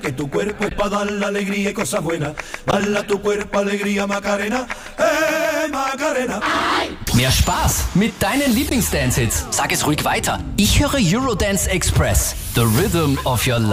que tu cuerpo es para dar la alegría y cosas buenas. Bala tu cuerpo, alegría, Macarena, Macarena. Mehr Spaß mit deinen Lieblingsdance-Hits. Sag es ruhig weiter. Ich höre Eurodance Express. The Rhythm of Your Life.